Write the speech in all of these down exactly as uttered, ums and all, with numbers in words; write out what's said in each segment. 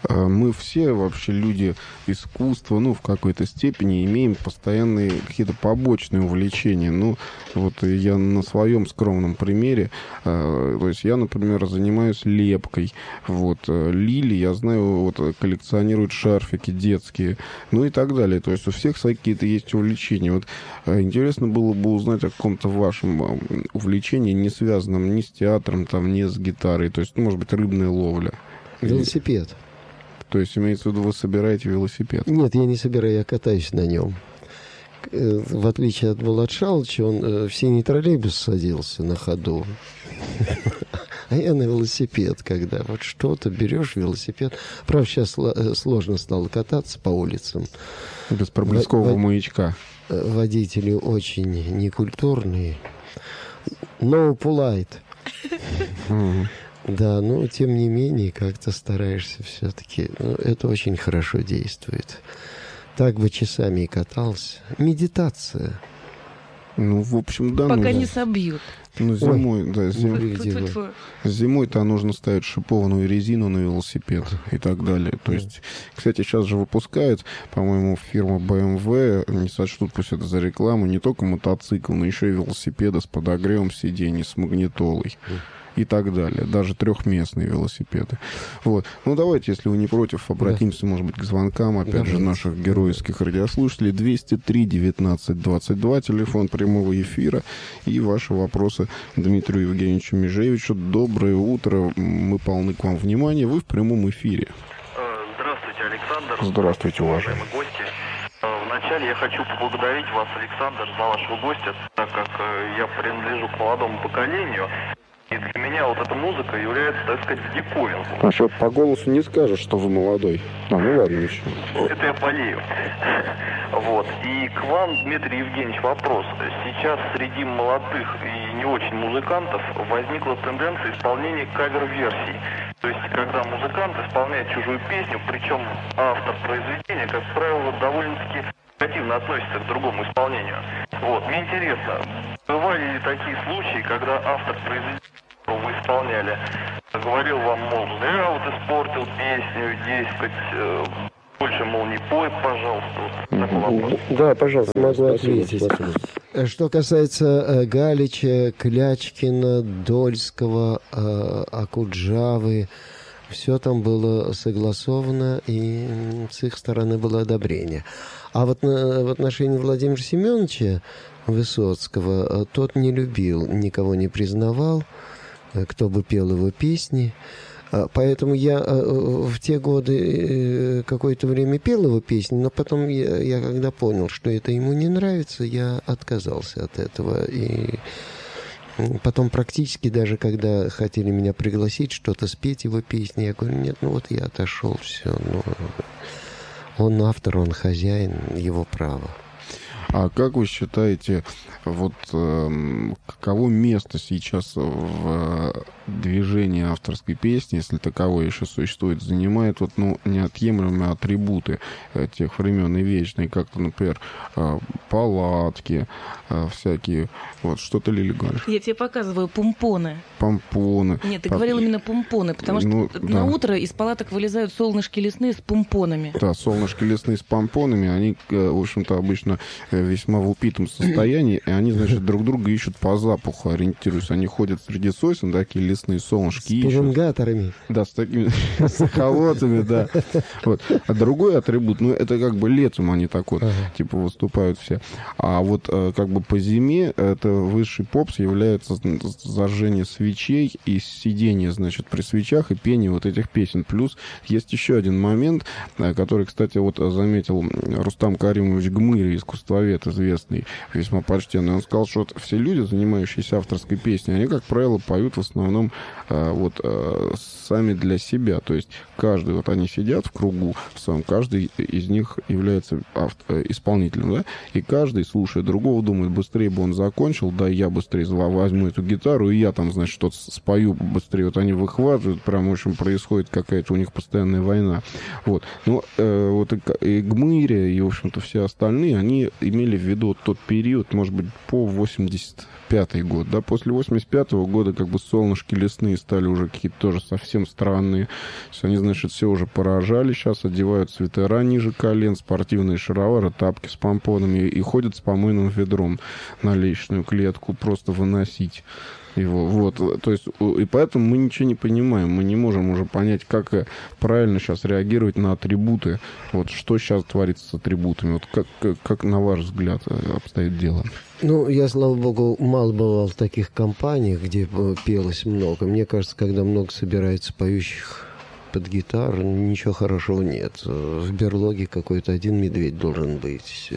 Мы все вообще люди искусства, ну, в какой-то степени имеем постоянные какие-то побочные увлечения. Ну, вот я на своем скромном примере, то есть я, например, занимаюсь лепкой. Вот, Лили, я знаю, вот коллекционирует шарфики детские, ну и так далее. То есть у всех свои какие-то есть увлечения. Вот интересно было бы узнать о каком-то вашем увлечении, не связанном ни с театром, там, ни с гитарой. То есть, ну, может быть, рыбная ловля. Велосипед. То есть, имеется в виду, вы собираете велосипед? Нет, я не собираю, я катаюсь на нем. В отличие от Булат Шалыча, он в синий троллейбус садился на ходу. А я на велосипед, когда вот что-то берешь велосипед. Правда, сейчас сложно стало кататься по улицам. Без проблескового Во- маячка. Водители очень некультурные. No polite. Да, но тем не менее, как-то стараешься все-таки. Ну, это очень хорошо действует. Так бы часами и катался. Медитация. Ну, в общем, да. Пока ну, не собьют. Ну, зимой, Ой, да, зим... зимой-то нужно ставить шипованную резину на велосипед и так далее. То есть, кстати, сейчас же выпускают, по-моему, фирма бэ эм вэ, не сочтут пусть это за рекламу, не только мотоцикл, но еще и велосипеды с подогревом сидений, с магнитолой. И так далее. Даже трехместные велосипеды. Вот. Ну, давайте, если вы не против, обратимся, да. может быть, к звонкам, опять давайте. же, наших геройских радиослушателей. двести три девятнадцать двадцать два, телефон прямого эфира. И ваши вопросы Дмитрию Евгеньевичу Межевичу. Доброе утро. Мы полны к вам внимания. Вы в прямом эфире. Здравствуйте, Александр. Здравствуйте, уважаемые гости. Вначале я хочу поблагодарить вас, Александр, за вашего гостя, так как я принадлежу к молодому поколению. И для меня вот эта музыка является, так сказать, диковинкой. А что, по голосу не скажешь, что вы молодой? А, ну ладно, еще. Это я болею. Вот. И к вам, Дмитрий Евгеньевич, вопрос. Сейчас среди молодых и не очень музыкантов возникла тенденция исполнения кавер-версий. То есть, когда музыкант исполняет чужую песню, причем автор произведения, как правило, довольно-таки негативно относится к другому исполнению. Вот. Мне интересно, бывали ли такие случаи, когда автор произведения, которого вы исполняли, говорил вам, мол, зря вот испортил песню, дескать, э, больше, мол, не пой, пожалуйста. Вот такой вопрос. Да, пожалуйста, могу ответить. Что касается э, Галича, Клячкина, Дольского, э, Акуджавы, все там было согласовано, и с их стороны было одобрение. А вот на, в отношении Владимира Семеновича Высоцкого, тот не любил, никого не признавал, кто бы пел его песни. Поэтому я в те годы какое-то время пел его песни, но потом я, я когда понял, что это ему не нравится, я отказался от этого. И потом практически даже, когда хотели меня пригласить что-то спеть его песни, я говорю, нет, ну вот я отошел, все, ну... Он автор, он хозяин, его право. А как вы считаете, вот э, каково место сейчас в движении авторской песни, если таковое еще существует, занимает вот, ну, неотъемлемые атрибуты э, тех времен и вечные, как-то, например, э, палатки, э, всякие, вот, что-то, Лили, говоришь? Я тебе показываю помпоны. Помпоны. Нет, ты Пом... говорил именно помпоны, потому что ну, на да. утро из палаток вылезают солнышки лесные с помпонами. Да, солнышки лесные с помпонами, они, в общем-то, обычно весьма в упитом состоянии, и они, значит, друг друга ищут по запаху, ориентируясь. Они ходят среди сосен, такие лесные солнышки ищут. С пеленгаторами. Да, с такими, с эхолотами, да. Вот. А другой атрибут, ну, это как бы летом они так вот, ага. типа, выступают все. А вот как бы по зиме это высший попс является зажжение свечей и сидение, значит, при свечах и пение вот этих песен. Плюс есть еще один момент, который, кстати, вот заметил Рустам Каримович Гмыри, искусствовед известный, весьма почтенный. Он сказал, что вот все люди, занимающиеся авторской песней, они, как правило, поют в основном а, вот а, сами для себя. То есть каждый, вот они сидят в кругу в своем, каждый из них является автор, исполнителем, да, и каждый, слушая другого, думает, быстрее бы он закончил, да, я быстрее возьму эту гитару, и я там, значит, что-то спою быстрее. Вот они выхватывают, прям, в общем, происходит какая-то у них постоянная война. Вот. Ну, э, вот и, и Гмыря, и, в общем-то, все остальные, они имеют имели в виду тот период, может быть, по восемьдесят пятый год, да, после восемьдесят пятого года как бы солнышки лесные стали уже какие-то тоже совсем странные. То есть они, значит, все уже поражали, сейчас одевают свитера ниже колен, спортивные шаровары, тапки с помпонами и ходят с помойным ведром на лестничную клетку, просто выносить его. Вот, то есть, и поэтому мы ничего не понимаем, мы не можем уже понять, как правильно сейчас реагировать на атрибуты. Вот что сейчас творится с атрибутами? Вот как, как, как на ваш взгляд обстоит дело? Ну, я, слава богу, мало бывал в таких компаниях, где пелось много. Мне кажется, когда много собирается поющих под гитару, ничего хорошего нет. В берлоге какой-то один медведь должен быть.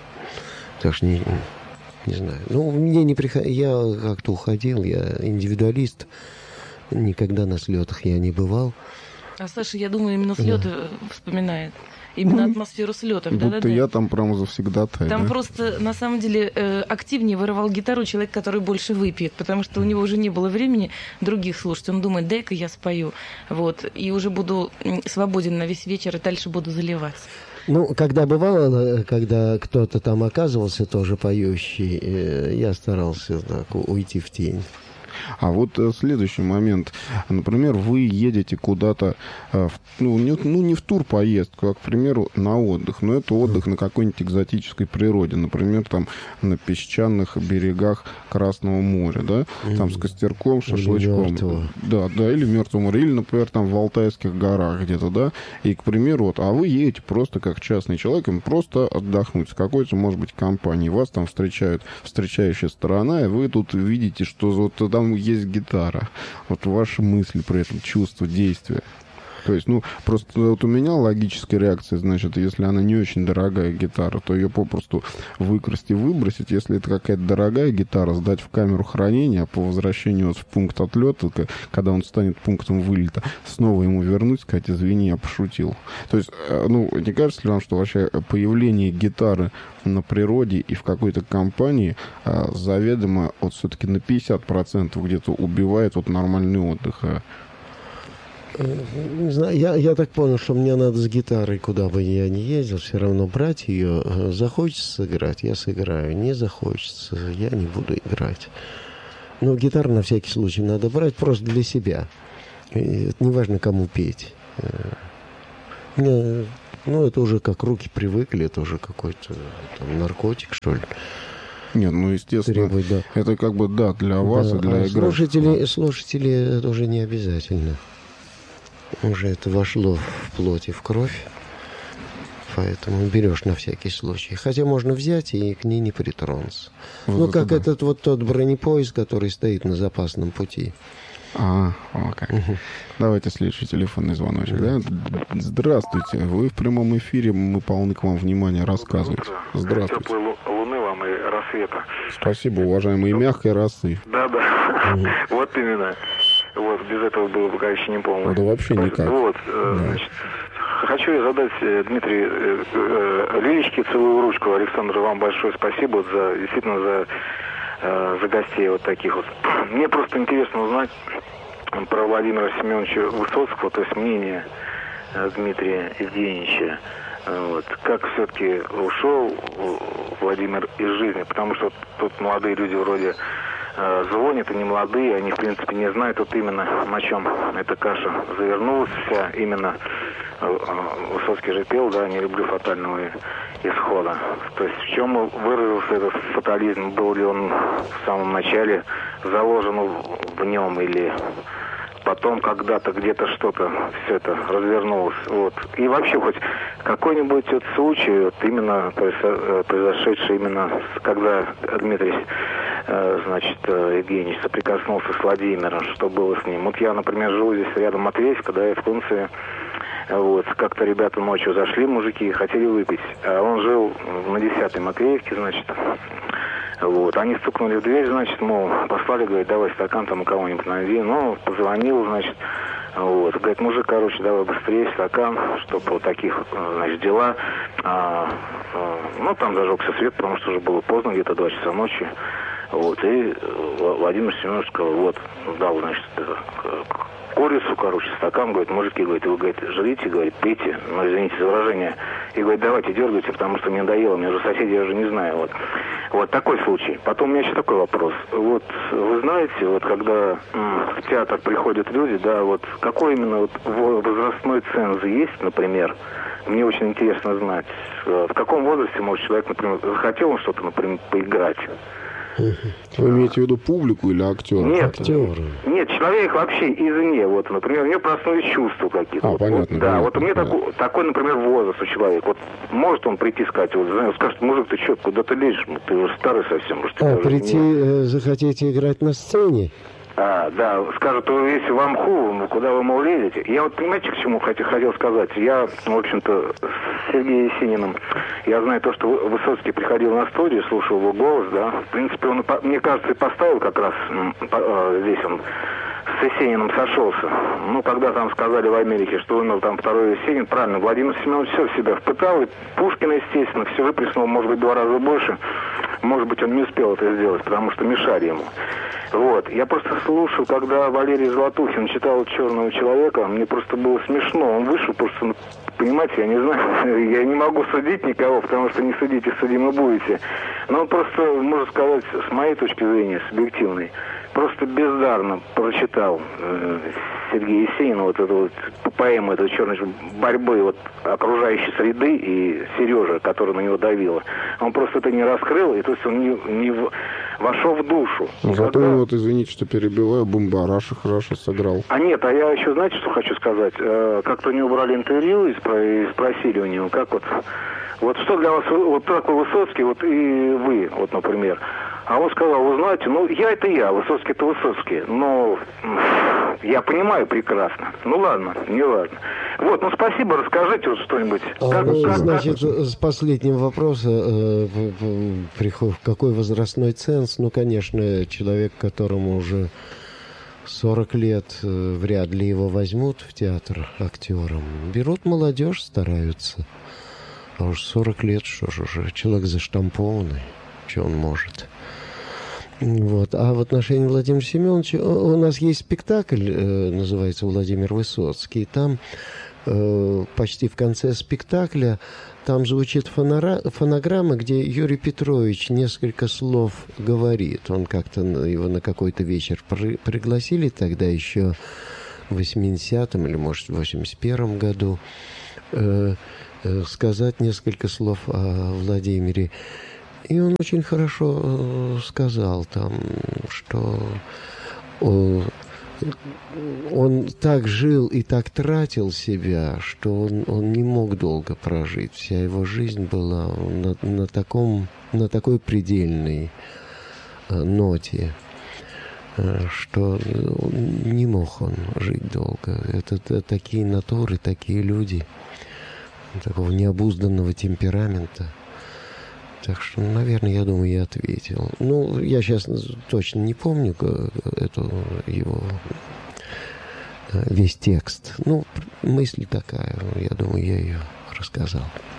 Так что не... Не знаю. Ну, мне не приходило. Я как-то уходил, я индивидуалист. Никогда на слетах я не бывал. А Саша, я думаю, именно слеты да. вспоминает. Именно атмосферу слетов. Будто да, да, я да. там прямо завсегдатай. Там да? просто, на самом деле, активнее вырывал гитару человек, который больше выпьет, потому что у него уже не было времени других слушать. Он думает, дай-ка я спою. Вот. И уже буду свободен на весь вечер, и дальше буду заливать. Ну, когда бывало, когда кто-то там оказывался тоже поющий, я старался так уйти в тень. А вот следующий момент. Например, вы едете куда-то, ну не, ну, не в турпоездку, а, к примеру, на отдых. Но это отдых на какой-нибудь экзотической природе. Например, там на песчаных берегах Красного моря, да? Там с костерком, шашлычком. Да, да, или Мертвого моря. Или, например, там в Алтайских горах где-то, да? И, к примеру, вот, а вы едете просто как частный человек, просто отдохнуть с какой-то, может быть, компанией. Вас там встречают, встречающая сторона, и вы тут видите, что вот там есть гитара. Вот ваши мысли при этом, чувства, действия. То есть, ну, просто вот у меня логическая реакция, значит, если она не очень дорогая гитара, то ее попросту выкрасть и выбросить. Если это какая-то дорогая гитара, сдать в камеру хранения, а по возвращению вот в пункт отлета, когда он станет пунктом вылета, снова ему вернуть, сказать, извини, я пошутил. То есть, ну, не кажется ли вам, что вообще появление гитары на природе и в какой-то компании а, заведомо вот все-таки на пятьдесят процентов где-то убивает вот нормальный отдых? Не знаю, я, я так понял, что мне надо с гитарой, куда бы я ни ездил, все равно брать ее. Захочется сыграть, я сыграю. Не захочется, я не буду играть. Но гитару на всякий случай надо брать просто для себя. И это не важно, кому петь. Мне, ну, это уже как руки привыкли, это уже какой-то там наркотик, что ли. Нет, ну, естественно, требует, да. Это как бы, да, для вас да, и для а игры. Слушатели, слушатели, это уже не обязательно. Уже это вошло в плоть и в кровь, поэтому берешь на всякий случай. Хотя можно взять и к ней не притронуться. Вот ну, как да. этот вот тот бронепоезд, который стоит на запасном пути. А, о как. Угу. Давайте следующий телефонный звоночек. Да. Да? Здравствуйте, вы в прямом эфире, мы полны к вам внимания, рассказывайте. Здравствуйте. Теплой луны вам и рассвета. Спасибо, уважаемые, и мягкой росы. Да-да, угу. Вот именно. Вот, без этого было бы, конечно, не полно. Да вообще никак. Вот, да. Значит, хочу я задать, Дмитрий, э, э, Лилечке целую ручку. Александр, вам большое спасибо вот за, действительно, за, э, за гостей вот таких вот. Мне просто интересно узнать про Владимира Семеновича Высоцкого, то есть мнение э, Дмитрия Евгеньевича. Вот. Как все-таки ушел Владимир из жизни, потому что тут молодые люди вроде звонят, и не молодые, они, в принципе, не знают вот именно, на чем эта каша завернулась вся. Именно Высоцкий же пел, да, не люблю фатального исхода. То есть в чем выразился этот фатализм? Был ли он в самом начале заложен в нем, или потом когда-то где-то что-то все это развернулось? Вот. И вообще хоть какой-нибудь вот случай, вот именно, то есть произошедший именно, когда Дмитрий значит, Евгеньевич соприкоснулся с Владимиром, что было с ним. Вот я, например, живу здесь рядом Матвеевка, да, и в Тунце. Вот, как-то ребята ночью зашли, мужики, хотели выпить. А он жил на десятой Матвеевке, значит. Вот, они стукнули в дверь, значит, мол, послали, говорит, давай стакан там у кого-нибудь найди. Ну, позвонил, значит, вот. Говорит, мужик, короче, давай быстрее стакан, чтобы вот таких, значит, дела. А, а, ну, там зажегся свет, потому что уже было поздно, где-то два часа ночи. Вот, и Владимир Семенович сказал, вот, дал, значит, курицу, короче, стакан, говорит, мужики, говорит, вы, говорит, жрите, говорит, пейте, ну, извините за выражение, и, говорит, давайте дергайте, потому что мне надоело, мне уже соседи, я уже не знаю, вот. Вот такой случай. Потом у меня еще такой вопрос. Вот вы знаете, вот когда м, в театр приходят люди, да, вот какой именно вот возрастной ценз есть, например, мне очень интересно знать, в каком возрасте, может, человек, например, захотел он что-то, например, поиграть. Вы имеете в виду публику или актера? Нет, актера. Нет, человек вообще извне. Вот, например, у него проснулись чувства какие-то. А, вот, понятно. Вот, да, понятно, вот у меня понятно. такой, такой, например, возраст у человека. Вот может он прийти сказать, вот, знаешь, скажет, мужик, ты что, куда ты лезешь? Ты уже старый совсем. Может, А, уже прийти не... э, захотите играть на сцене? А, да, скажут, если вам ху, ну, куда вы, мол, лезете? Я вот, понимаете, к чему хотел, хотел сказать? Я, в общем-то, с Сергеем Есениным, я знаю то, что Высоцкий приходил на студию, слушал его голос, да. В принципе, он, мне кажется, и поставил как раз здесь он с Есениным сошелся. Ну, когда там сказали в Америке, что умер там второй Есенин, правильно, Владимир Семенович все в себя впытал, и Пушкин, естественно, все выплеснул, может быть, два раза больше. Может быть, он не успел это сделать, потому что мешали ему. Вот. Я просто слушал, когда Валерий Золотухин читал «Черного человека», мне просто было смешно. Он вышел просто, понимаете, я не знаю, я не могу судить никого, потому что не судите, судимы будете. Но он просто, можно сказать, с моей точки зрения, субъективной, просто бездарно прочитал э, Сергея Есенина вот эту вот поэму этой черной борьбы вот окружающей среды и Сережа, которая на него давила. Он просто это не раскрыл, и то есть он не, не в, вошел в душу. Зато Когда... вот, извините, что перебиваю, Бумбараша хорошо сыграл. А нет, а я еще, знаете, что хочу сказать? Э, как-то у него брали интервью и, спро- и спросили у него, как вот, вот что для вас, вот такой Высоцкий, вот и вы, вот, например. А он сказал, вы знаете, ну, я это я, Высоцкий это Высоцкий, но я понимаю прекрасно. Ну, ладно, не ладно. Вот, ну, спасибо, расскажите вот что-нибудь. А, Как, ну, как, значит, как... с последнего вопроса, э, приход, какой возрастной ценз? Ну, конечно, человек, которому уже сорок лет, э, вряд ли его возьмут в театр актером. Берут молодежь, стараются. А уж сорок лет, что ж уже, человек заштампованный, что он может. Вот. А в отношении Владимира Семеновича у нас есть спектакль, э, называется «Владимир Высоцкий». Там э, почти в конце спектакля там звучит фонора, фонограмма, где Юрий Петрович несколько слов говорит. Он как-то его на какой-то вечер при, пригласили тогда еще в восьмидесятом или, может, в восемьдесят первом году э, э, сказать несколько слов о Владимире. И он очень хорошо э, сказал там, что э, он так жил и так тратил себя, что он, он не мог долго прожить. Вся его жизнь была на, на, таком, на такой предельной э, ноте, э, что не мог он жить долго. Это, это такие натуры, такие люди, такого необузданного темперамента. Так что, наверное, я думаю, я ответил. Ну, я сейчас точно не помню эту его весь текст. Ну, мысль такая, я думаю, я ее рассказал.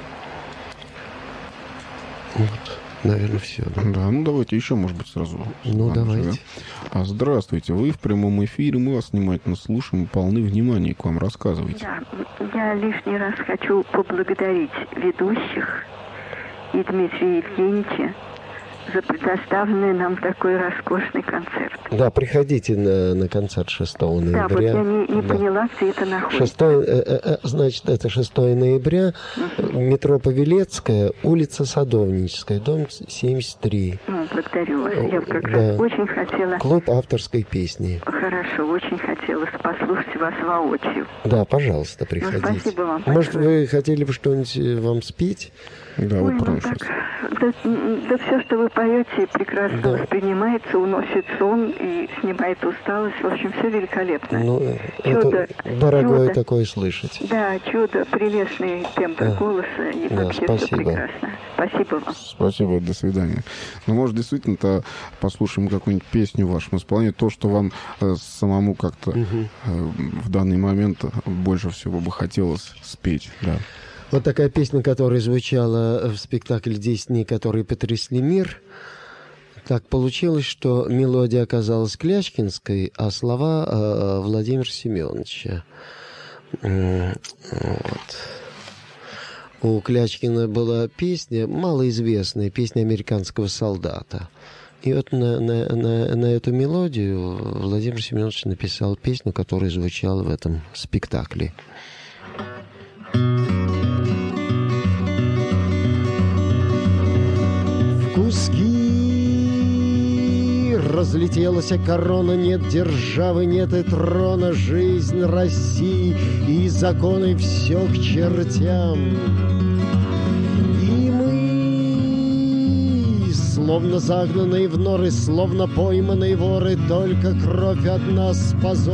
Вот, наверное, все. Да, да, ну давайте еще, может быть, сразу. Ну, давайте. А, здравствуйте, вы в прямом эфире, мы вас внимательно слушаем, полны внимания к вам, рассказывайте. Да, я лишний раз хочу поблагодарить ведущих и Дмитрия Евгеньевича за предоставленный нам такой роскошный концерт. Да, приходите на, на концерт шестого ноября. Да, вот я не, не да. поняла, где это находится. шестое, э, э, значит, это шестого ноября, угу. Метро Павелецкая, улица Садовническая, дом семьдесят три. Ну, благодарю вас. Я как да. раз очень хотела... Клуб авторской песни. Хорошо, очень хотела послушать вас воочию. Да, пожалуйста, приходите. Ну, спасибо вам. Может, большое. вы хотели бы что-нибудь вам спеть? Да, Ой, вот ну так, да, да все, что вы поете, прекрасно да. воспринимается, уносит сон и снимает усталость. В общем, все великолепно. Ну, чудо, это дорогое чудо. Такое слышать. Да, чудо, прелестный тембр да. голоса и да, вообще спасибо. все прекрасно. Спасибо вам. Спасибо, до свидания. Ну, может, действительно-то послушаем какую-нибудь песню в вашем исполнении, то, что вам э, самому как-то угу. э, в данный момент больше всего бы хотелось спеть, да. Вот такая песня, которая звучала в спектакле «Десять дней, которые потрясли мир». Так получилось, что мелодия оказалась клячкинской, а слова э, Владимира Семеновича. Вот. У Клячкина была песня, малоизвестная, песня американского солдата. И вот на, на, на, на эту мелодию Владимир Семенович написал песню, которая звучала в этом спектакле. В куски разлетелась корона, нет державы, нет и трона, жизнь России и законы все к чертям. Словно загнанные в норы, словно пойманные воры, только кровь от нас позор.